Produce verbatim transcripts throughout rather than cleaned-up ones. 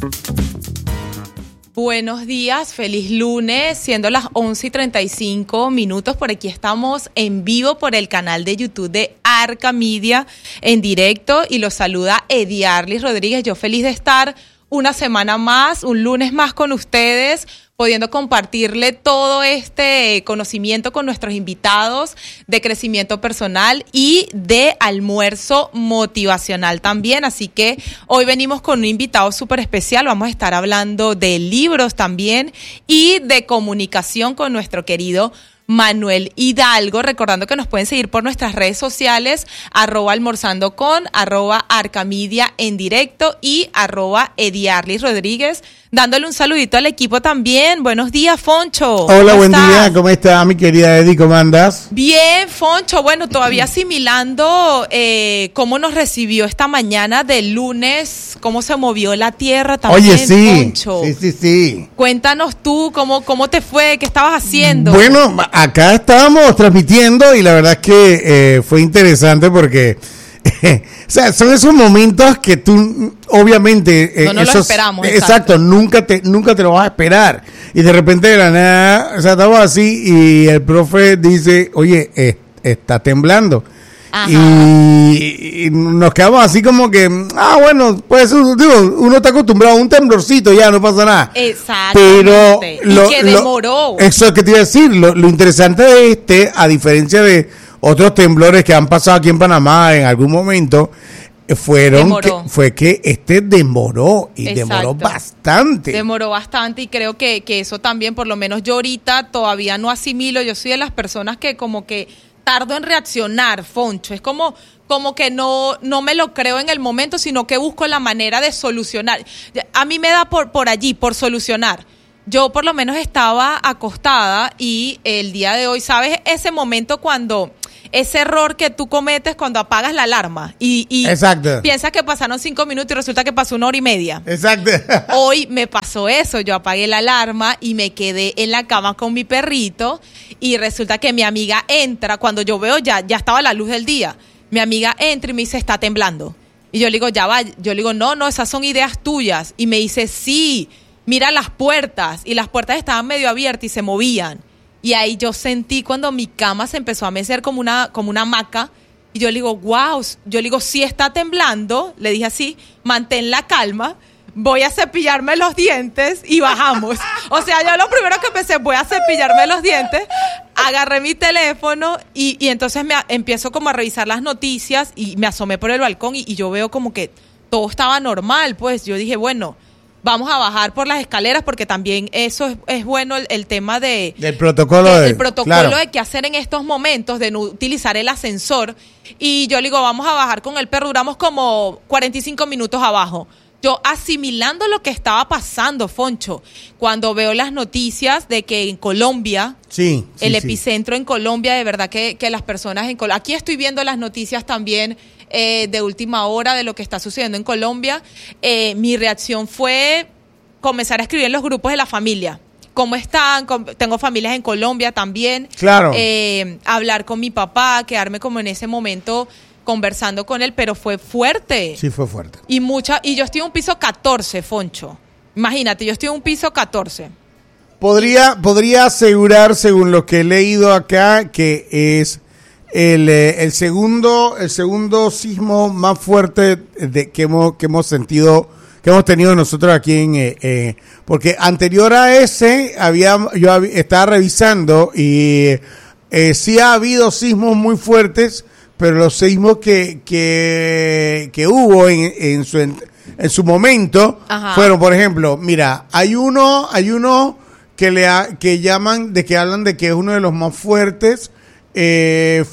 Buenos días, feliz lunes, siendo las once y treinta y cinco minutos. Por aquí estamos en vivo por el canal de YouTube de Arca Media en directo y los saluda Ediarlis Rodríguez. Yo feliz de estar una semana más, un lunes más con ustedes, pudiendo compartirle todo este conocimiento con nuestros invitados de crecimiento personal y de almuerzo motivacional también. Así que hoy venimos con un invitado súper especial. Vamos a estar hablando de libros también y de comunicación con nuestro querido Manuel Hidalgo, recordando que nos pueden seguir por nuestras redes sociales, arroba almorzando con, arroba arcamedia en directo y arroba Ediarlis Rodríguez, dándole un saludito al equipo también. Buenos días, Foncho. Hola, buen estás? día, ¿cómo estás, mi querida Edi? ¿Cómo andas? Bien, Foncho, bueno, todavía asimilando eh, cómo nos recibió esta mañana del lunes, cómo se movió la tierra también. Oye, sí, Foncho. sí, sí, sí. Cuéntanos tú, cómo, cómo te fue, qué estabas haciendo. Bueno, acá estábamos transmitiendo y la verdad es que eh, fue interesante porque o sea, son esos momentos que tú obviamente eh, no, no esos, los esperamos. Exacto, exacto, nunca te nunca te lo vas a esperar y de repente de la nada, o sea, estamos así y el profe dice, oye, eh, está temblando. Y, y nos quedamos así como que, ah, bueno, pues digo, uno está acostumbrado a un temblorcito, ya no pasa nada. Exacto. Pero lo, y que demoró. Lo, eso es que te iba a decir, lo, lo interesante de este, a diferencia de otros temblores que han pasado aquí en Panamá en algún momento, fueron que, fue que este demoró y Exacto. demoró bastante. Demoró bastante y creo que, que eso también, por lo menos yo ahorita todavía no asimilo, yo soy de las personas que como que tardo en reaccionar, Foncho, es como, como que no, no me lo creo en el momento, sino que busco la manera de solucionar. A mí me da por, por allí, por solucionar. Yo por lo menos estaba acostada y el día de hoy, ¿sabes? Ese momento cuando, ese error que tú cometes cuando apagas la alarma y, y piensas que pasaron cinco minutos y resulta que pasó una hora y media. Exacto. Hoy me pasó eso, yo apagué la alarma y me quedé en la cama con mi perrito y resulta que mi amiga entra, cuando yo veo ya, ya estaba la luz del día, mi amiga entra y me dice, está temblando. Y yo le digo, ya va, yo le digo, no, no, esas son ideas tuyas. Y me dice, sí, mira las puertas. Y las puertas estaban medio abiertas y se movían. Y ahí yo sentí cuando mi cama se empezó a mecer como una, como una hamaca. Y yo le digo, wow, yo le digo, sí está temblando. Le dije así, mantén la calma. Voy a cepillarme los dientes y bajamos. O sea, yo lo primero que pensé, voy a cepillarme los dientes. Agarré mi teléfono y, y entonces me a, empiezo como a revisar las noticias y me asomé por el balcón y, y yo veo como que todo estaba normal. Pues yo dije, bueno, vamos a bajar por las escaleras porque también eso es, es bueno el, el tema de del protocolo, de, de, el protocolo claro. de qué hacer en estos momentos, de no utilizar el ascensor. Y yo le digo, vamos a bajar con el perro, duramos como cuarenta y cinco minutos abajo. Yo asimilando lo que estaba pasando, Foncho, cuando veo las noticias de que en Colombia, sí, sí, el sí. epicentro en Colombia, de verdad que, que las personas en Colombia, aquí estoy viendo las noticias también eh, de última hora de lo que está sucediendo en Colombia, eh, mi reacción fue comenzar a escribir en los grupos de la familia. ¿Cómo están? Tengo familias en Colombia también. Claro. Eh, hablar con mi papá, quedarme como en ese momento conversando con él, pero fue fuerte. Sí, fue fuerte. Y mucha, y yo estoy en un piso catorce, Foncho. Imagínate, yo estoy en un piso catorce. Podría, podría asegurar, según lo que he leído acá, que es el, eh, el segundo, el segundo sismo más fuerte de, que hemos, que hemos sentido, que hemos tenido nosotros aquí en, eh, eh, porque anterior a ese había, yo hab, estaba revisando y eh, sí ha habido sismos muy fuertes, pero los sismos que que, que hubo en, en su en, en su momento Ajá. fueron, por ejemplo, mira, hay uno, hay uno que le ha, que llaman, de que hablan de que es uno de los más fuertes, eh,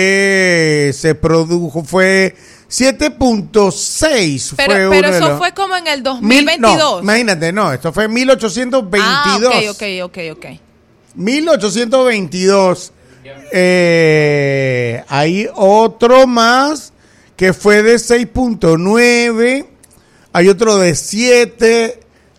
fue, se produjo, fue siete punto seis. Pero, fue pero uno eso de los, fue como en el dos mil veintidós. No, imagínate, no, esto fue en mil ochocientos veintidós. Ah, ok, ok, ok, ok. mil ochocientos veintidós. Eh, hay otro más que fue de seis punto nueve, hay otro de siete,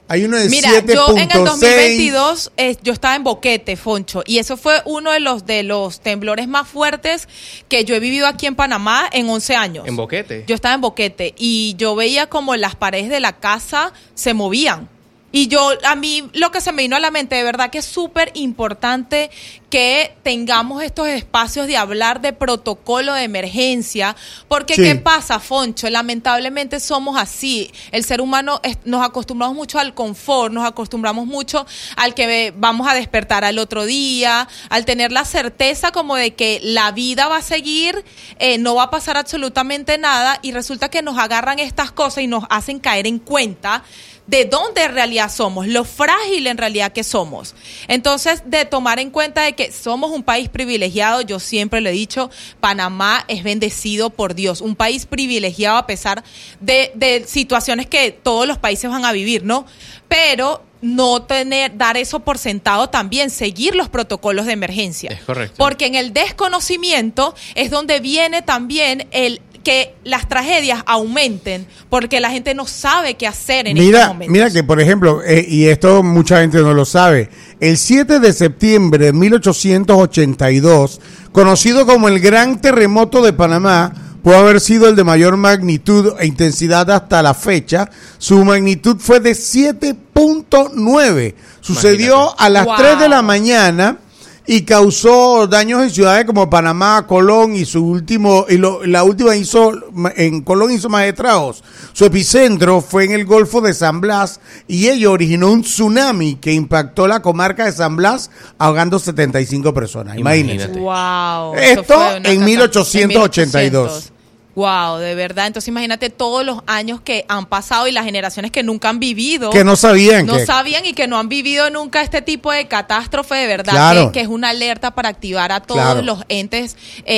Hay uno de Mira, siete yo en el punto dos mil seis. veintidós eh, yo estaba en Boquete, Foncho, y eso fue uno de los de los temblores más fuertes que yo he vivido aquí en Panamá en once años. ¿En Boquete? Yo estaba en Boquete y yo veía como las paredes de la casa se movían. Y yo, a mí, lo que se me vino a la mente, de verdad que es súper importante que tengamos estos espacios de hablar de protocolo de emergencia, porque Sí. ¿qué pasa, Foncho? Lamentablemente somos así. El ser humano es- nos acostumbramos mucho al confort, nos acostumbramos mucho al que ve- vamos a despertar al otro día, al tener la certeza como de que la vida va a seguir, eh, no va a pasar absolutamente nada, y resulta que nos agarran estas cosas y nos hacen caer en cuenta de dónde en realidad somos, lo frágil en realidad que somos. Entonces, de tomar en cuenta de que somos un país privilegiado, yo siempre le he dicho, Panamá es bendecido por Dios, un país privilegiado a pesar de, de situaciones que todos los países van a vivir, ¿no? Pero no tener, dar eso por sentado también, seguir los protocolos de emergencia. Es correcto. Porque en el desconocimiento es donde viene también el que las tragedias aumenten, porque la gente no sabe qué hacer en estos Mira, momentos. mira que, por ejemplo, eh, y esto mucha gente no lo sabe, el siete de septiembre de mil ochocientos ochenta y dos, conocido como el Gran Terremoto de Panamá, puede haber sido el de mayor magnitud e intensidad hasta la fecha. Su magnitud fue de siete punto nueve. Sucedió Imagínate. a las Wow. tres de la mañana y causó daños en ciudades como Panamá, Colón, y su último y lo, la última hizo en Colón hizo más estragos. Su epicentro fue en el Golfo de San Blas y ello originó un tsunami que impactó la comarca de San Blas, ahogando setenta y cinco personas. Imagínense. Imagínate. Wow. Esto eso fue una en cata- mil ochocientos ochenta y dos. en mil ochocientos. Wow, de verdad. Entonces imagínate todos los años que han pasado y las generaciones que nunca han vivido. Que no sabían No que sabían y que no han vivido nunca este tipo de catástrofe, de verdad, Claro. que, que es una alerta para activar a todos Claro. los entes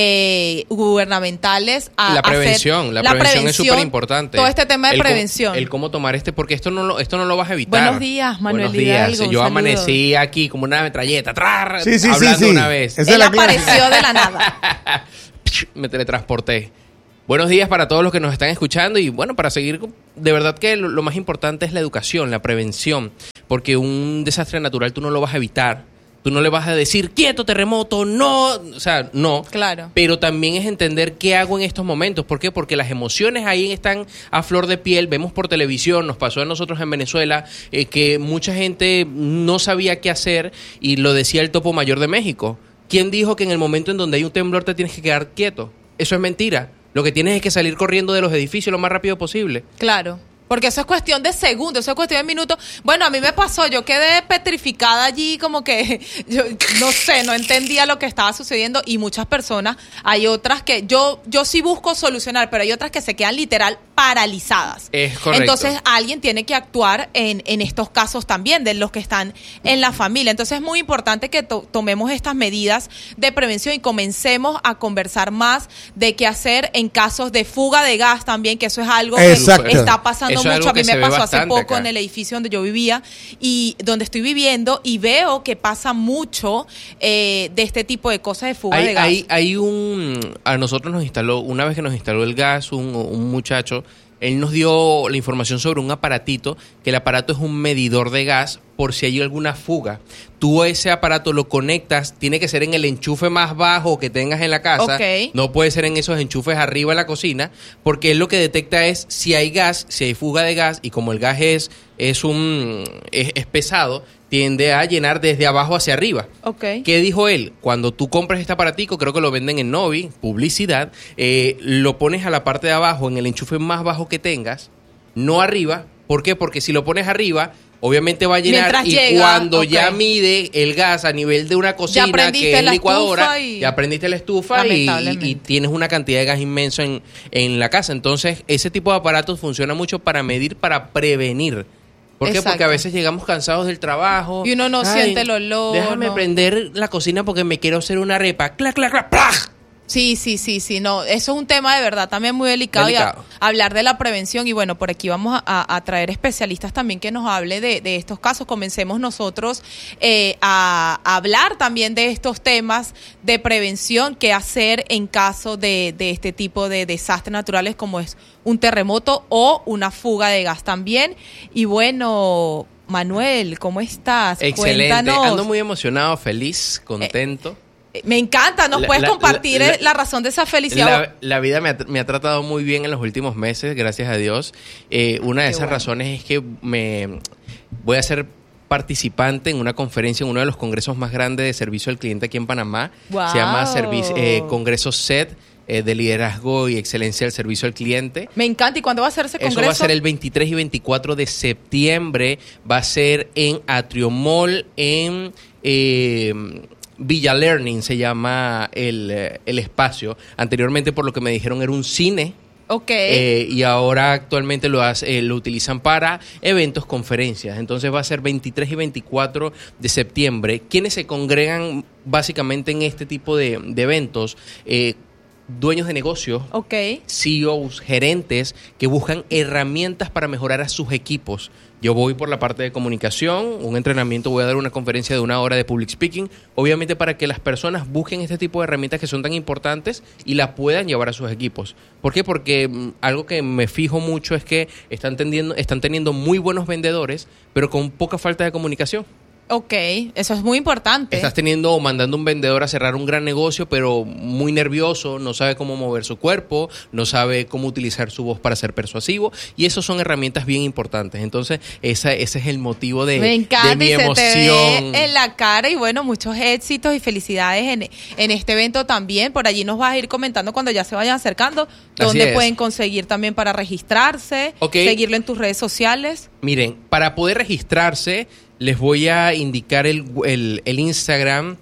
eh, gubernamentales a La a hacer- prevención, la, prevención, es súper importante. Todo este tema de El co- prevención. El cómo tomar este, porque esto no lo, esto no lo vas a evitar. Buenos días, Manuel Buenos días. Hidalgo, un Yo saludo. amanecí aquí como una metralleta, trar, Sí, sí, sí, hablando sí. una vez. Esa es Él la clave. apareció de la nada. Me teletransporté. Buenos días para todos los que nos están escuchando y bueno, para seguir, de verdad que lo, lo más importante es la educación, la prevención, porque un desastre natural tú no lo vas a evitar, tú no le vas a decir, quieto, terremoto, no, o sea, no. Claro. Pero también es entender qué hago en estos momentos. ¿Por qué? Porque las emociones ahí están a flor de piel. Vemos por televisión, nos pasó a nosotros en Venezuela, eh, que mucha gente no sabía qué hacer y lo decía el Topo Mayor de México. ¿Quién dijo que en el momento en donde hay un temblor te tienes que quedar quieto? Eso es mentira. Lo que tienes es que salir corriendo de los edificios lo más rápido posible. Claro. Porque eso es cuestión de segundos, eso es cuestión de minutos. Bueno, a mí me pasó, yo quedé petrificada allí, como que yo no sé, no entendía lo que estaba sucediendo y muchas personas, hay otras que yo yo sí busco solucionar, pero hay otras que se quedan literal paralizadas. Es correcto. Entonces alguien tiene que actuar en, en estos casos también, de los que están en la familia. Entonces es muy importante que to- tomemos estas medidas de prevención y comencemos a conversar más de qué hacer en casos de fuga de gas también, que eso es algo Exacto. que está pasando Eso es mucho. algo A mí que me se ve pasó hace bastante poco acá. en el edificio donde yo vivía y donde estoy viviendo y veo que pasa mucho eh, de este tipo de cosas de fuga Hay, de gas. hay, hay un... A nosotros nos instaló, una vez que nos instaló el gas, un, un muchacho, él nos dio la información sobre un aparatito, que el aparato es un medidor de gas por si hay alguna fuga. Tú ese aparato lo conectas, tiene que ser en el enchufe más bajo que tengas en la casa. Ok. No puede ser en esos enchufes arriba de la cocina, porque él lo que detecta es si hay gas, si hay fuga de gas, y como el gas es, es, un, es, es pesado, tiende a llenar desde abajo hacia arriba. Ok. ¿Qué dijo él? Cuando tú compras este aparatico, creo que lo venden en Novi, publicidad, eh, lo pones a la parte de abajo, en el enchufe más bajo que tengas, no arriba. ¿Por qué? Porque si lo pones arriba, obviamente va a llenar Mientras y llega, cuando ok. ya mide el gas a nivel de una cocina, aprendiste que es la licuadora, estufa y- ya prendiste la estufa y, Lamentablemente. y tienes una cantidad de gas inmenso en, en la casa. Entonces, ese tipo de aparatos funciona mucho para medir, para prevenir. ¿Por qué? Exacto. Porque a veces llegamos cansados del trabajo. Y uno no siente el olor, Déjame no. prender la cocina porque me quiero hacer una arepa. ¡Clac, clac, clac! ¡Plaj! Sí, sí, sí, sí, no, eso es un tema de verdad también muy delicado, Delicado. y a- hablar de la prevención y bueno, por aquí vamos a, a- a traer especialistas también que nos hable de, de estos casos. Comencemos nosotros eh, a, a hablar también de estos temas de prevención, qué hacer en caso de, de este tipo de desastres naturales como es un terremoto o una fuga de gas también. Y bueno, Manuel, ¿cómo estás? Excelente, Cuéntanos. ando muy emocionado, feliz, contento. Eh, Me encanta, ¿nos La- puedes la- compartir la- la, la razón de esa felicidad? La, la vida me ha, me ha tratado muy bien en los últimos meses, gracias a Dios. Eh, una de Qué esas bueno. razones es que me voy a ser participante en una conferencia en uno de los congresos más grandes de servicio al cliente aquí en Panamá. Wow. Se llama Servicio, eh, Congreso S E T, eh, de liderazgo y excelencia del servicio al cliente. Me encanta. ¿Y cuándo va a ser ese congreso? Eso va a ser el veintitrés y veinticuatro de septiembre. Va a ser en Atrio Mall, en eh, Villa Learning, se llama el, eh, el espacio. Anteriormente, por lo que me dijeron, era un cine. Ok. Eh, y ahora actualmente lo, hace, eh, lo utilizan para eventos, conferencias. Entonces va a ser veintitrés y veinticuatro de septiembre. Quienes se congregan básicamente en este tipo de, de eventos, eh, dueños de negocios, ok. C E Os, gerentes que buscan herramientas para mejorar a sus equipos. Yo voy por la parte de comunicación, un entrenamiento, voy a dar una conferencia de una hora de public speaking, obviamente para que las personas busquen este tipo de herramientas que son tan importantes y las puedan llevar a sus equipos. ¿Por qué? Porque mm, algo que me fijo mucho es que están teniendo, están teniendo muy buenos vendedores, pero con poca falta de comunicación. Ok, eso es muy importante. Estás teniendo o mandando un vendedor a cerrar un gran negocio, pero muy nervioso, no sabe cómo mover su cuerpo, no sabe cómo utilizar su voz para ser persuasivo, y eso son herramientas bien importantes. Entonces, esa, ese es el motivo de, Me encanta de mi y se emoción. te ve en la cara y bueno, muchos éxitos y felicidades en, en este evento también. Por allí nos vas a ir comentando cuando ya se vayan acercando, Así dónde es. pueden conseguir también para registrarse, Ok. seguirlo en tus redes sociales. Miren, para poder registrarse, les voy a indicar el, el, el Instagram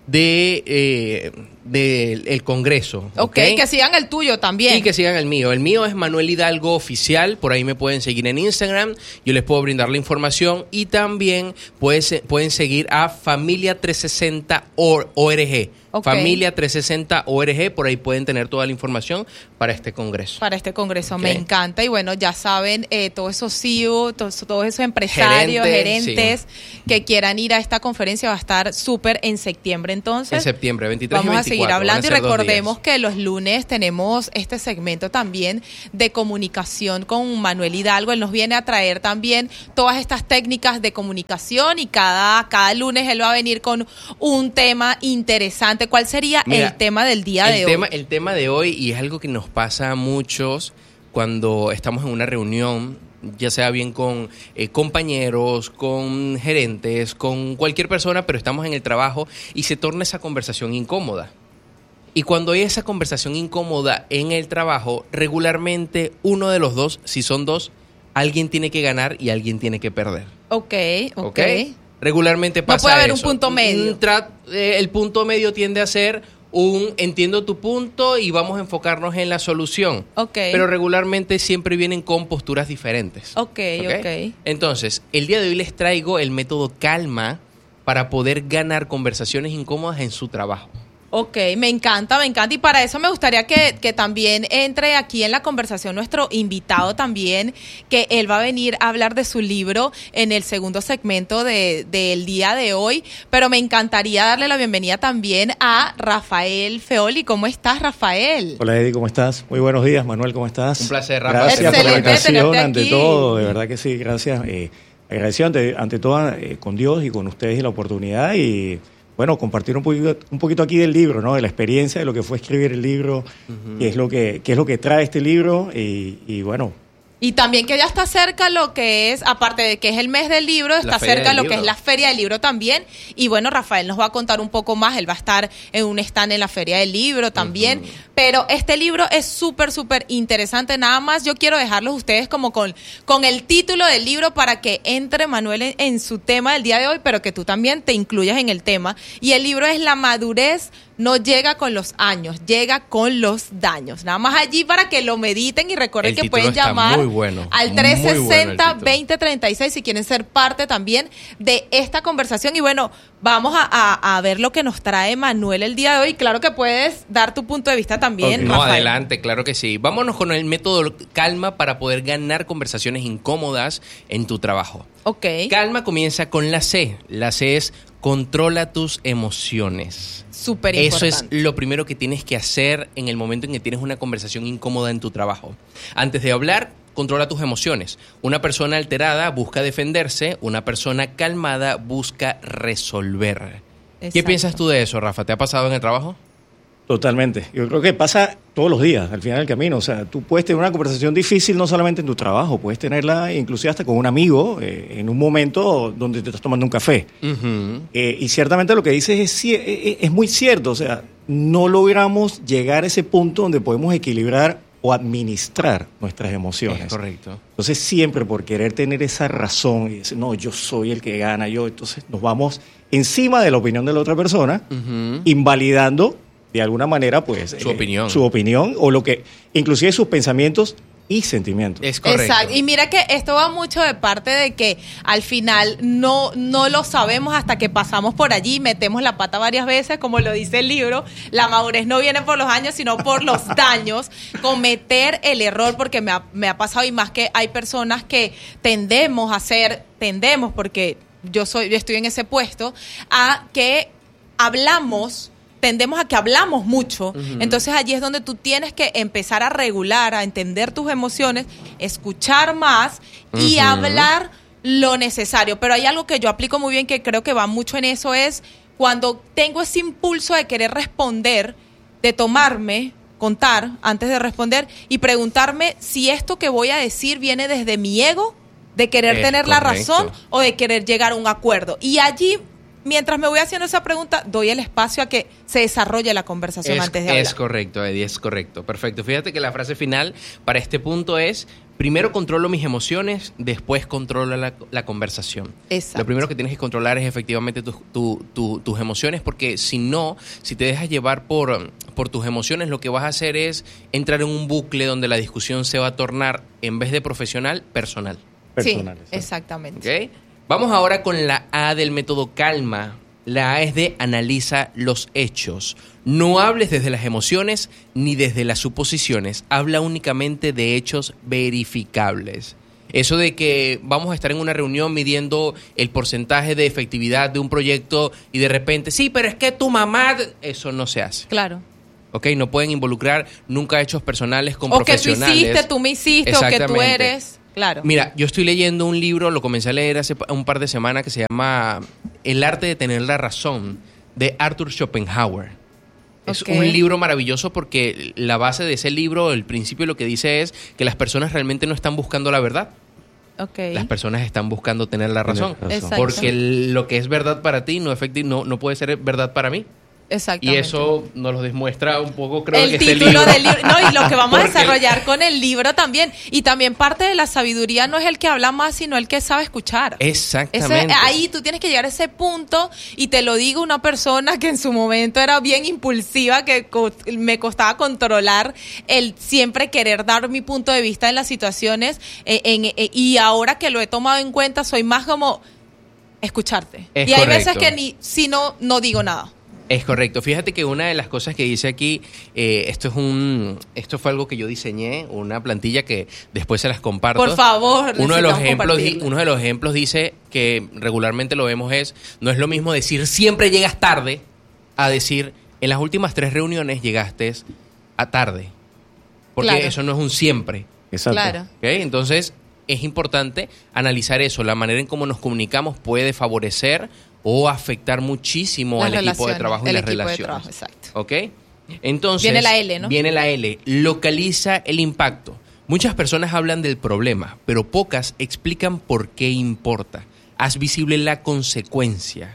de, eh, del el Congreso. Ok, que sigan el tuyo también. Y que sigan el mío. El mío es Manuel Hidalgo Oficial. Por ahí me pueden seguir en Instagram. Yo les puedo brindar la información. Y también pueden, pueden seguir a Familia trescientos sesenta O R G. Ok. Familia trescientos sesenta O R G. Por ahí pueden tener toda la información para este congreso. Para este congreso, Ok. me encanta. Y bueno, ya saben, eh, todos esos C E O, todos, todos esos empresarios, Gerentes, gerentes que quieran ir a esta conferencia, va a estar súper en septiembre entonces. En septiembre, veintitrés Vamos y a seguir veinticuatro. hablando y Van a ser dos recordemos días. que los lunes tenemos este segmento también de comunicación con Manuel Hidalgo. Él nos viene a traer también todas estas técnicas de comunicación y cada, cada lunes él va a venir con un tema interesante. ¿Cuál sería Mira, el tema del día el de tema, hoy? El tema de hoy, y es algo que nos pasa a muchos cuando estamos en una reunión, ya sea bien con eh, compañeros, con gerentes, con cualquier persona, pero estamos en el trabajo y se torna esa conversación incómoda. Y cuando hay esa conversación incómoda en el trabajo, regularmente uno de los dos, si son dos, alguien tiene que ganar y alguien tiene que perder. Ok, ok. ¿Ok? Regularmente pasa puede haber un eso. punto medio. Un tra- eh, el punto medio tiende a ser un entiendo tu punto y vamos a enfocarnos en la solución. Ok. Pero regularmente siempre vienen con posturas diferentes. Ok, ok. Entonces, el día de hoy les traigo el método calma para poder ganar conversaciones incómodas en su trabajo. Ok, me encanta, me encanta. Y para eso me gustaría que, que también entre aquí en la conversación nuestro invitado también, que él va a venir a hablar de su libro en el segundo segmento de, del día de hoy. Pero me encantaría darle la bienvenida también a Rafael Feoli. ¿Cómo estás, Rafael? Hola Eddie, ¿cómo estás? Muy buenos días, Manuel, ¿cómo estás? Un placer, Rafa. Gracias por la Excelente invitación, tenerte ante aquí. todo, de verdad que sí, gracias. Eh, agradecido ante, ante todo eh, con Dios y con ustedes y la oportunidad y bueno, compartir un poquito, un poquito aquí del libro, ¿no? De la experiencia de lo que fue escribir el libro, uh-huh. qué es lo que, qué es lo que trae este libro y, y bueno. Y también que ya está cerca lo que es, aparte de que es el mes del libro, está cerca lo que es la Feria del Libro también. Y bueno, Rafael nos va a contar un poco más. Él va a estar en un stand en la Feria del Libro también. Uh-huh. Pero este libro es súper, súper interesante. Nada más yo quiero dejarlos ustedes como con, con el título del libro para que entre Manuel en, en su tema del día de hoy, pero que tú también te incluyas en el tema. Y el libro es La madurez no llega con los años, llega con los daños. Nada más allí para que lo mediten y recuerden el que pueden llamar bueno, al tres sesenta, veinte treinta y seis si quieren ser parte también de esta conversación. Y bueno, vamos a, a, a ver lo que nos trae Manuel el día de hoy. Claro que puedes dar tu punto de vista también, okay. No, Rafael. adelante, claro que sí. Vámonos con el método calma para poder ganar conversaciones incómodas en tu trabajo. Ok. Calma comienza con la C. La C es controla tus emociones. Súper importante. Eso es lo primero que tienes que hacer en el momento en que tienes una conversación incómoda en tu trabajo. Antes de hablar, controla tus emociones. Una persona alterada busca defenderse, una persona calmada busca resolver. Exacto. ¿Qué piensas tú de eso, Rafa? ¿Te ha pasado en el trabajo? Totalmente. Yo creo que pasa todos los días, al final del camino. O sea, tú puedes tener una conversación difícil no solamente en tu trabajo, puedes tenerla inclusive hasta con un amigo eh, en un momento donde te estás tomando un café. Uh-huh. Eh, y ciertamente lo que dices es, es, es muy cierto. O sea, no logramos llegar a ese punto donde podemos equilibrar o administrar nuestras emociones. Es correcto. Entonces, siempre por querer tener esa razón y decir, no, yo soy el que gana, yo, entonces nos vamos encima de la opinión de la otra persona, Uh-huh. invalidando de alguna manera, pues, Su eh, opinión. su opinión o lo que, inclusive sus pensamientos y sentimientos. Es correcto. Exacto. Y mira que esto va mucho de parte de que al final no, no lo sabemos hasta que pasamos por allí, metemos la pata varias veces, como lo dice el libro. La madurez no viene por los años, sino por los daños. Cometer el error, porque me ha, me ha pasado, y más que hay personas que tendemos a hacer, tendemos, porque yo soy, yo estoy en ese puesto, a que hablamos. Tendemos a que hablamos mucho, uh-huh. Entonces allí es donde tú tienes que empezar a regular, a entender tus emociones, escuchar más y uh-huh. hablar lo necesario. Pero hay algo que yo aplico muy bien, que creo que va mucho en eso, es cuando tengo ese impulso de querer responder, de tomarme, contar antes de responder y preguntarme si esto que voy a decir viene desde mi ego, de querer es tener correcto. la razón o de querer llegar a un acuerdo. Y allí, mientras me voy haciendo esa pregunta, doy el espacio a que se desarrolle la conversación es, antes de hablar. Es correcto, Eddie, es correcto. Perfecto. Fíjate que la frase final para este punto es: primero controlo mis emociones, después controlo la, la conversación. Exacto. Lo primero que tienes que controlar es efectivamente tu, tu, tu, tus emociones, porque si no, si te dejas llevar por, por tus emociones, lo que vas a hacer es entrar en un bucle donde la discusión se va a tornar, en vez de profesional, personal. Personal, sí, exactamente. ¿Okay? Vamos ahora con la A del método calma. La A es de analiza los hechos. No hables desde las emociones ni desde las suposiciones. Habla únicamente de hechos verificables. Eso de que vamos a estar en una reunión midiendo el porcentaje de efectividad de un proyecto y de repente, sí, pero es que tu mamá... Eso no se hace. Claro. ¿Ok? No pueden involucrar nunca hechos personales con o profesionales. O que tú hiciste, tú me hiciste, o que tú eres... Claro. Mira, yo estoy leyendo un libro, lo comencé a leer hace un par de semanas, que se llama El arte de tener la razón, de Arthur Schopenhauer. Es okay. un libro maravilloso porque la base de ese libro, el principio, lo que dice es que las personas realmente no están buscando la verdad. Okay. Las personas están buscando tener la razón. Tener razón. Porque el, lo que es verdad para ti no, efecti- no, no puede ser verdad para mí. Exactamente. Y eso nos lo demuestra un poco, creo el que título este libro. del libro. No, y lo que vamos Porque a desarrollar con el libro también. Y también parte de la sabiduría no es el que habla más, sino el que sabe escuchar. Exactamente. Ese, ahí tú tienes que llegar a ese punto, y te lo digo una persona que en su momento era bien impulsiva, que co- me costaba controlar el siempre querer dar mi punto de vista en las situaciones, eh, en, eh, y ahora que lo he tomado en cuenta, soy más como escucharte. Es y hay correcto. veces que ni si no, no digo nada. Es correcto. Fíjate que una de las cosas que dice aquí, eh, esto es un, esto fue algo que yo diseñé, una plantilla que después se las comparto. Por favor, uno de los necesitamos ejemplos, di- compartirla. uno de los ejemplos dice que regularmente lo vemos es, no es lo mismo decir siempre llegas tarde a decir en las últimas tres reuniones llegaste a tarde, porque Claro. eso no es un siempre. Exacto. Claro. ¿Ok? Entonces es importante analizar eso. La manera en cómo nos comunicamos puede favorecer o afectar muchísimo Las al equipo de relaciones, trabajo y el las equipo de relaciones. trabajo, exacto. ¿Ok? Entonces, Viene la L, ¿no? Viene la L. Localiza el impacto. Muchas personas hablan del problema, pero pocas explican por qué importa. Haz visible la consecuencia.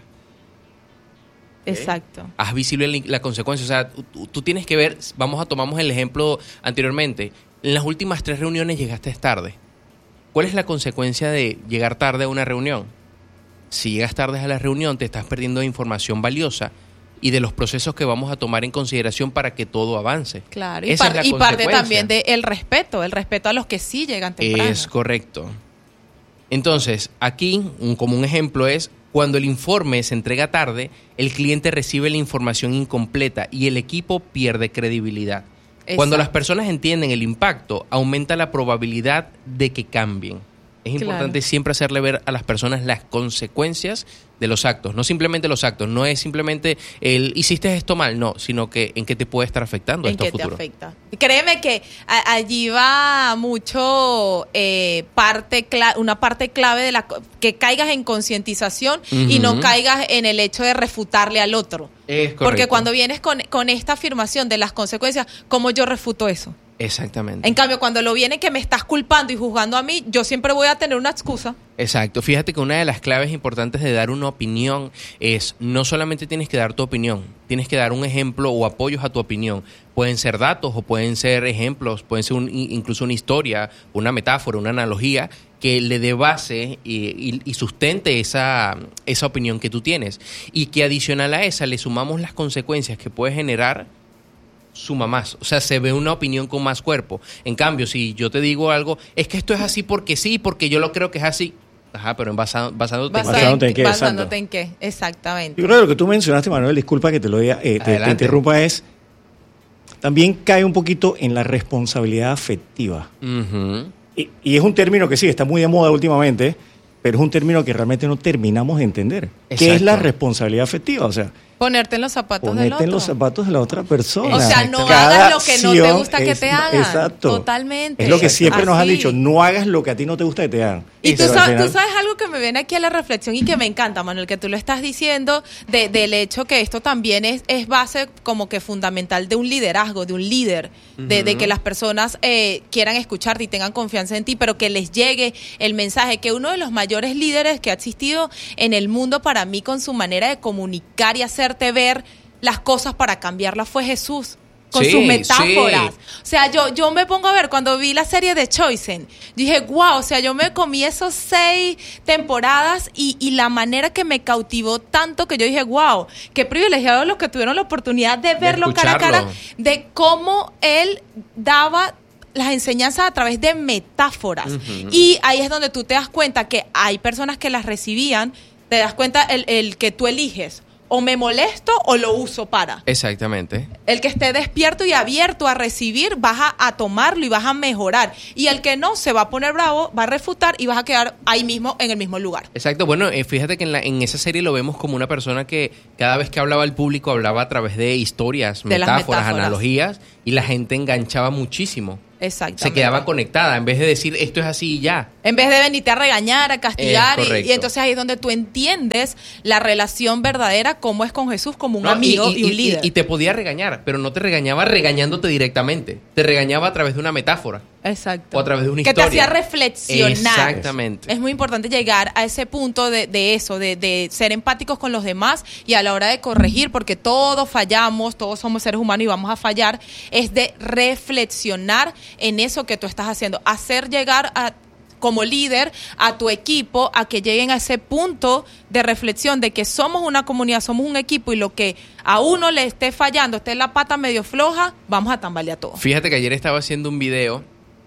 Exacto. Haz visible la, la consecuencia. O sea, tú, tú tienes que ver, vamos a tomamos el ejemplo anteriormente. En las últimas tres reuniones llegaste tarde. ¿Cuál es la consecuencia de llegar tarde a una reunión? Si llegas tarde a la reunión, te estás perdiendo información valiosa y de los procesos que vamos a tomar en consideración para que todo avance. Claro, y, Esa par- es la y parte consecuencia. también del respeto, el respeto a los que sí llegan temprano. Es correcto. Entonces, aquí, un, como un ejemplo es, cuando el informe se entrega tarde, el cliente recibe la información incompleta y el equipo pierde credibilidad. Exacto. Cuando las personas entienden el impacto, aumenta la probabilidad de que cambien. Es Claro. importante siempre hacerle ver a las personas las consecuencias de los actos, no simplemente los actos, no es simplemente el hiciste esto mal, no, sino que en qué te puede estar afectando ¿En esto a qué te futuro. afecta? Créeme que a- allí va mucho eh, parte cla- una parte clave de la co- que caigas en concientización y no Ujú. caigas en el hecho de refutarle al otro. Es correcto. Porque cuando vienes con, con esta afirmación de las consecuencias, ¿cómo yo refuto eso? Exactamente. En cambio, cuando lo viene que me estás culpando y juzgando a mí, yo siempre voy a tener una excusa. Exacto. Fíjate que una de las claves importantes de dar una opinión es no solamente tienes que dar tu opinión, tienes que dar un ejemplo o apoyos a tu opinión. Pueden ser datos o pueden ser ejemplos, pueden ser un, incluso una historia, una metáfora, una analogía que le dé base y, y- y sustente esa, esa opinión que tú tienes. Y que adicional a esa le sumamos las consecuencias que puede generar, suma más, o sea, se ve una opinión con más cuerpo. En cambio, si yo te digo algo, es que esto es así porque sí, porque yo lo creo que es así. Ajá, pero en basa- basándote en Basado Basándote en qué, basándote en qué, exactamente. Yo creo que lo que tú mencionaste, Manuel, disculpa que te lo diga, eh, te- te, Adelante. interrumpa, es también cae un poquito en la responsabilidad afectiva. Ujú. Y, y es un término que sí, está muy de moda últimamente, pero es un término que realmente no terminamos de entender. ¿Qué es Exacto. la responsabilidad afectiva? O sea, Ponerte en los zapatos del ponerte otro. en los zapatos de la otra persona. O sea, no Cada hagas lo que no te acción gusta que es- te hagan. Exacto. Totalmente. Es lo que siempre nos han Así. dicho, no hagas lo que a ti no te gusta que te hagan. Y tú Pero al sabes, final- tú sabes algo que me viene aquí a la reflexión y que me encanta, Manuel, que tú lo estás diciendo, de, del hecho que esto también es, es base como que fundamental de un liderazgo, de un líder, de, de que las personas eh, quieran escucharte y tengan confianza en ti, pero que les llegue el mensaje, que uno de los mayores líderes que ha existido en el mundo para mí con su manera de comunicar y hacerte ver las cosas para cambiarlas fue Jesús. Con Sí, sus metáforas. sí. O sea, yo, yo me pongo a ver, cuando vi la serie de Chosen, dije, wow, o sea, yo me comí esos seis temporadas y, y la manera que me cautivó tanto que yo dije, wow, qué privilegiados los que tuvieron la oportunidad de verlo cara a cara, escucharlo. de cómo él daba las enseñanzas a través de metáforas. Ujú. Y ahí es donde tú te das cuenta que hay personas que las recibían, te das cuenta el, el que tú eliges. O me molesto o lo uso para. Exactamente. El que esté despierto y abierto a recibir, vas a, a tomarlo y vas a mejorar. Y el que no, se va a poner bravo, va a refutar y vas a quedar ahí mismo, en el mismo lugar. Exacto. Bueno, eh, fíjate que en, la, en esa serie lo vemos como una persona que cada vez que hablaba al público hablaba a través de historias, De las metáforas, metáforas. analogías, y la gente enganchaba muchísimo. Exactamente. Se quedaba conectada en vez de decir esto es así y ya. En vez de venirte a regañar, a castigar. Es y, correcto. y entonces ahí es donde tú entiendes la relación verdadera, cómo es con Jesús, como un No, amigo y, un líder. y te podía regañar, pero no te regañaba regañándote directamente. Te regañaba a través de una metáfora. Exacto. O a través de una que historia. te hacía reflexionar. Exactamente. Es muy importante llegar a ese punto de, de eso, de, de ser empáticos con los demás y a la hora de corregir, porque todos fallamos, todos somos seres humanos y vamos a fallar, es de reflexionar en eso que tú estás haciendo. Hacer llegar a como líder a tu equipo a que lleguen a ese punto de reflexión de que somos una comunidad, somos un equipo y lo que a uno le esté fallando, esté la pata medio floja, vamos a tambalear todo. Fíjate que ayer estaba haciendo un video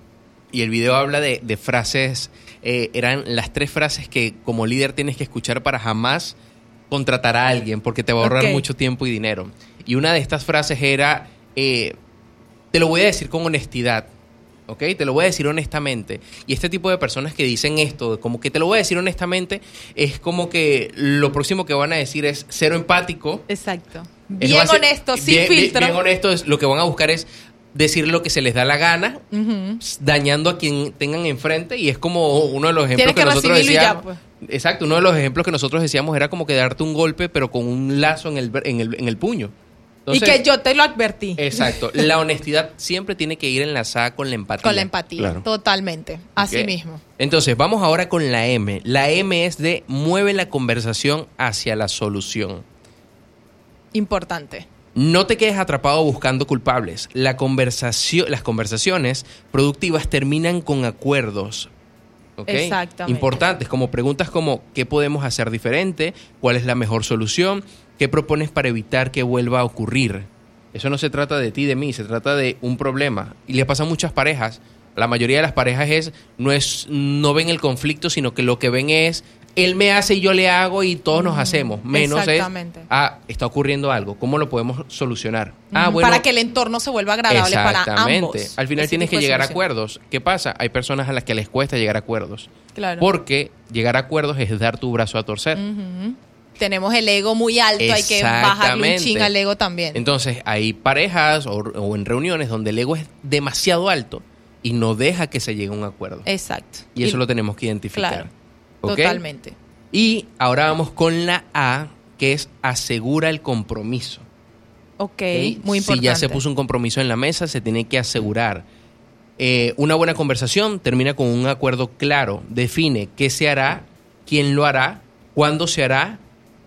y el video habla de, de frases, eh, eran las tres frases que como líder tienes que escuchar para jamás contratar a alguien porque te va a ahorrar Ok. mucho tiempo y dinero. Y una de estas frases era, eh, te lo voy a decir con honestidad, ¿ok? Te lo voy a decir honestamente. Y este tipo de personas que dicen esto, como que te lo voy a decir honestamente, es como que lo próximo que van a decir es cero empático. Exacto. Es Bien base- honesto, sin bien- bien- filtro. Bien honesto, es, lo que van a buscar es decir lo que se les da la gana, Ujú. dañando a quien tengan enfrente, y es como uno de los ejemplos Tienes que, que nosotros recibirlo y ya, decíamos. pues. Exacto, uno de los ejemplos que nosotros decíamos era como que darte un golpe, pero con un lazo en el, en el, en el puño. Y que yo te lo advertí. Exacto, la honestidad siempre tiene que ir enlazada con la empatía. Con la empatía, Claro. totalmente. Así Ok. mismo. Entonces, vamos ahora con la M. La M es de mueve la conversación hacia la solución. Importante. No te quedes atrapado buscando culpables. La conversación, las conversaciones productivas terminan con acuerdos. ¿Ok? Exactamente. Importantes, como preguntas como ¿qué podemos hacer diferente? ¿Cuál es la mejor solución? ¿Qué propones para evitar que vuelva a ocurrir? Eso no se trata de ti, de mí, se trata de un problema. Y le pasa a muchas parejas. La mayoría de las parejas es no es no ven el conflicto, sino que lo que ven es él me hace y yo le hago y todos nos hacemos. Menos es, Exactamente. ah, está ocurriendo algo. ¿Cómo lo podemos solucionar? Ah, Ujú, bueno, para que el entorno se vuelva agradable para ambos. exactamente. Al final Ese tienes que tipo de llegar a solución. acuerdos. ¿Qué pasa? Hay personas a las que les cuesta llegar a acuerdos. Claro. Porque llegar a acuerdos es dar tu brazo a torcer. Ujú. Tenemos el ego muy alto, hay que bajarle un Exactamente. ching al ego también. Entonces, hay parejas o, o en reuniones donde el ego es demasiado alto y no deja que se llegue a un acuerdo. Exacto. Y eso lo tenemos que identificar. Claro, ¿Ok? totalmente. Y ahora vamos con la A, que es asegura el compromiso. Ok, ¿Ok? muy importante. Si ya se puso un compromiso en la mesa, se tiene que asegurar. Eh, una buena conversación termina con un acuerdo claro. Define qué se hará, quién lo hará, cuándo se hará,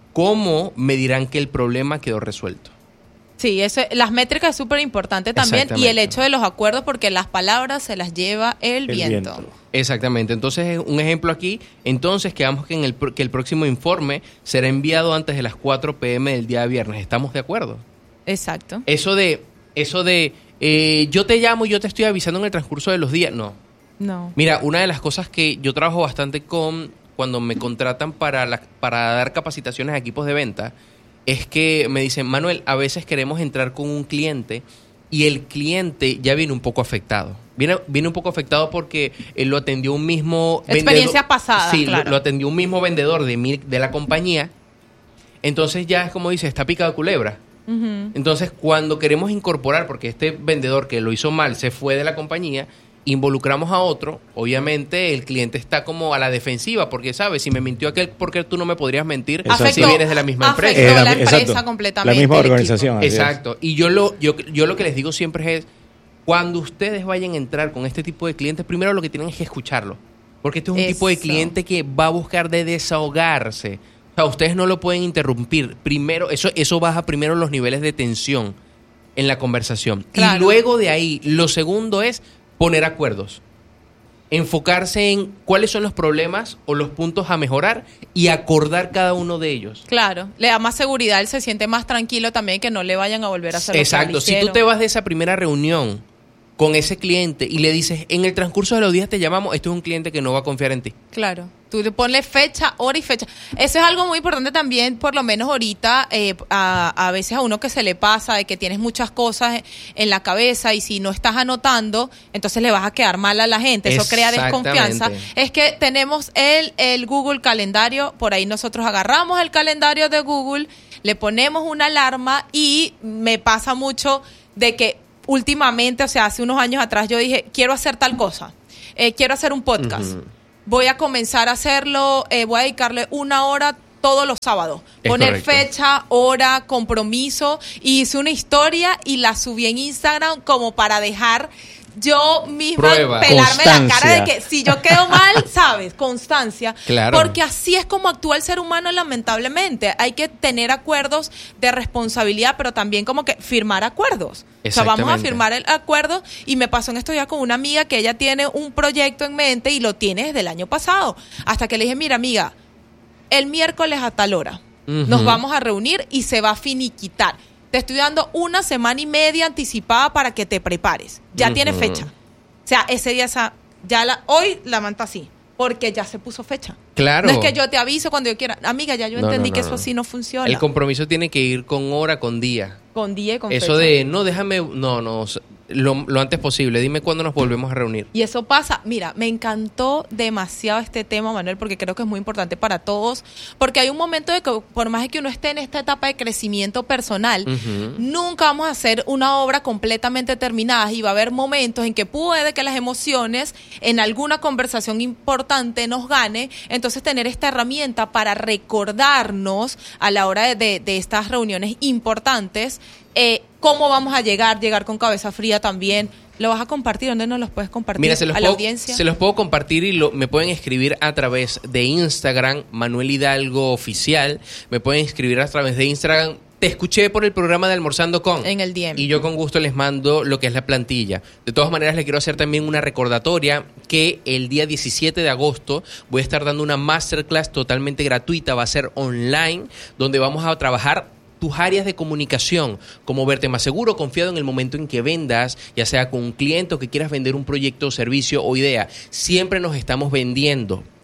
cómo medirán que el problema quedó resuelto. Sí, eso, las métricas es súper importante también y el Exactamente. hecho de los acuerdos porque las palabras se las lleva el, El viento. viento. Exactamente. Entonces, un ejemplo aquí. Entonces, quedamos que, en el, pro- que el próximo informe será enviado antes de las cuatro pe eme del día viernes. ¿Estamos de acuerdo? Exacto. Eso de, eso de eh, yo te llamo y yo te estoy avisando en el transcurso de los días. No. No. Mira, una de las cosas que yo trabajo bastante con cuando me contratan para, la- para dar capacitaciones a equipos de venta es que me dicen, Manuel, a veces queremos entrar con un cliente y el cliente ya viene un poco afectado. Viene, viene un poco afectado porque él lo atendió un mismo Experiencias pasadas, Sí, claro. lo, lo atendió un mismo vendedor de, mi- de la compañía. Entonces ya es como dice, está picado culebra. Ujú. Entonces, cuando queremos incorporar, porque este vendedor que lo hizo mal se fue de la compañía, involucramos a otro, obviamente el cliente está como a la defensiva, porque sabe, si me mintió aquel, ¿por qué tú no me podrías mentir Exacto. si vienes de la misma afectó empresa? Eh, la la- empresa exacto. completamente. La misma el equipo. organización. así es. Exacto. Y yo lo, yo, yo lo que les digo siempre es, cuando ustedes vayan a entrar con este tipo de clientes, primero lo que tienen es que escucharlo. Porque este es un tipo de Eso. cliente que va a buscar de desahogarse. O sea, ustedes no lo pueden interrumpir. Primero, eso, eso baja primero los niveles de tensión en la conversación. Claro. Y luego de ahí, lo segundo es poner acuerdos. Enfocarse en cuáles son los problemas o los puntos a mejorar y acordar cada uno de ellos. Claro, le da más seguridad, él se siente más tranquilo también que no le vayan a volver a hacer lo que Exacto. le Si tú hicieron. te vas de esa primera reunión con ese cliente y le dices, en el transcurso de los días te llamamos, esto es un cliente que no va a confiar en ti. Claro, tú le pones fecha, hora y fecha. Eso es algo muy importante también, por lo menos ahorita, eh, a, a veces a uno que se le pasa de que tienes muchas cosas en la cabeza y si no estás anotando, entonces le vas a quedar mal a la gente. Eso crea desconfianza. Exactamente. Es que tenemos el, el Google Calendario, por ahí nosotros agarramos el calendario de Google, le ponemos una alarma y me pasa mucho de que últimamente, o sea, hace unos años atrás yo dije, quiero hacer tal cosa, eh, quiero hacer un podcast. Ujú. Voy a comenzar a hacerlo, eh, voy a dedicarle una hora todos los sábados. Es Poner correcto. fecha, hora, compromiso. Y hice una historia y la subí en Instagram como para dejar yo misma Prueba. pelarme la cara de Constancia. que si yo quedo mal, ¿sabes? Constancia. Claro. Porque así es como actúa el ser humano, lamentablemente. Hay que tener acuerdos de responsabilidad, pero también como que firmar acuerdos. O sea, vamos a Exactamente. firmar el acuerdo y me pasó en estos días con una amiga que ella tiene un proyecto en mente y lo tiene desde el año pasado. Hasta que le dije, mira amiga, el miércoles a tal hora Ujú. nos vamos a reunir y se va a finiquitar. Te estoy dando una semana y media anticipada para que te prepares. Ya Ujú. tiene fecha. O sea, ese día, esa, ya la, hoy la manta así, porque ya se puso fecha. Claro. No es que yo te aviso cuando yo quiera. Amiga, ya yo No, entendí no, que no, eso no. así no funciona. El compromiso tiene que ir con hora, con día. Con día y con Eso fecha. de, no, déjame, no, no, lo, lo antes posible. Dime cuándo nos volvemos a reunir. Y eso pasa. Mira, me encantó demasiado este tema, Manuel, porque creo que es muy importante para todos. Porque hay un momento de que, por más de que uno esté en esta etapa de crecimiento personal, Ujú. nunca vamos a hacer una obra completamente terminada. Y va a haber momentos en que puede que las emociones en alguna conversación importante nos gane. Entonces, tener esta herramienta para recordarnos a la hora de, de, de estas reuniones importantes, eh, cómo vamos a llegar, llegar con cabeza fría también. ¿Lo vas a compartir? ¿Dónde nos los puedes compartir? Mira, se los, a la puedo, audiencia. se los puedo compartir y lo, me pueden escribir a través de Instagram, Manuel Hidalgo Oficial. Me pueden escribir a través de Instagram. Te escuché por el programa de Almorzando Con. En el D M. Y yo con gusto les mando lo que es la plantilla. De todas maneras, les quiero hacer también una recordatoria que el día diecisiete de agosto voy a estar dando una masterclass totalmente gratuita. Va a ser online, donde vamos a trabajar tus áreas de comunicación, como verte más seguro, confiado en el momento en que vendas, ya sea con un cliente o que quieras vender un proyecto, servicio o idea. Siempre nos estamos vendiendo.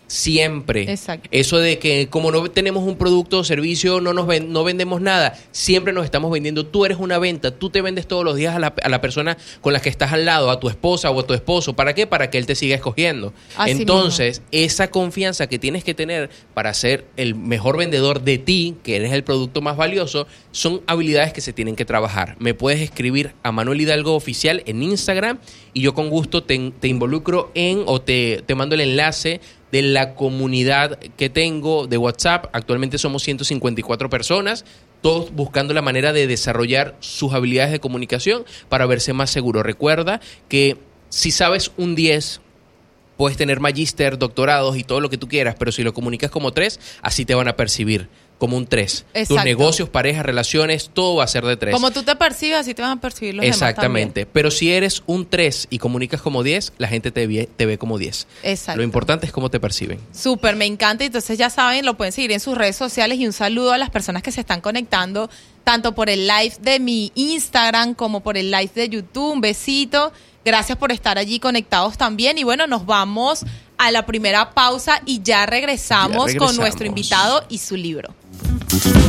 Siempre. Exacto. Eso de que como no tenemos un producto o servicio, no nos ven, no vendemos nada. Siempre nos estamos vendiendo. Tú eres una venta. Tú te vendes todos los días a la, a la persona con la que estás al lado, a tu esposa o a tu esposo. ¿Para qué? Para que él te siga escogiendo. Así Entonces, mismo. Esa confianza que tienes que tener para ser el mejor vendedor de ti, que eres el producto más valioso, son habilidades que se tienen que trabajar. Me puedes escribir a Manuel Hidalgo Oficial en Instagram y yo con gusto te, te involucro en o te, te mando el enlace de la comunidad que tengo de WhatsApp. Actualmente somos ciento cincuenta y cuatro personas, todos buscando la manera de desarrollar sus habilidades de comunicación para verse más seguro. Recuerda que si sabes un diez, puedes tener magíster, doctorados y todo lo que tú quieras, pero si lo comunicas como tres, así te van a percibir como un tres. Exacto. Tus negocios, parejas, relaciones, todo va a ser de tres. Como tú te percibes, así te van a percibir los demás también. Exactamente. Pero si eres un tres y comunicas como diez, la gente te ve, te ve como diez. Exacto. Lo importante es cómo te perciben. Súper, me encanta. Entonces ya saben, lo pueden seguir en sus redes sociales y un saludo a las personas que se están conectando, tanto por el live de mi Instagram como por el live de YouTube. Un besito. Gracias por estar allí conectados también. Y bueno, nos vamos a la primera pausa y ya regresamos, ya regresamos. con nuestro invitado y su libro.